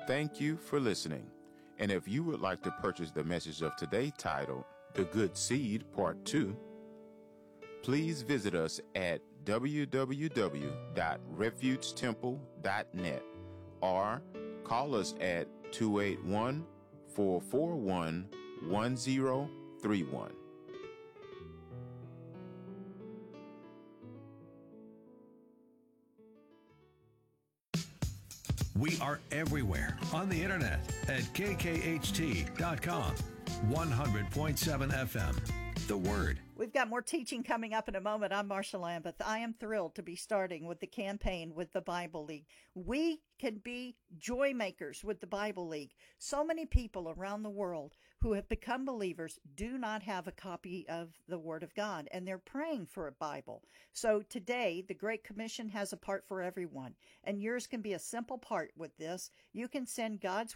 Thank you for listening. And if you would like to purchase the message of today titled The Good Seed Part 2, please visit us at www.refugetemple.net or call us at 281-441-1031. We are everywhere on the internet at kkht.com. 100.7 FM. The Word. We've got more teaching coming up in a moment. I'm Marsha Lambeth. I am thrilled to be starting with the campaign with the Bible League. We can be joy makers with the Bible League. So many people around the world who have become believers do not have a copy of the Word of God, and they're praying for a Bible. So today, the Great Commission has a part for everyone, and yours can be a simple part with this. You can send God's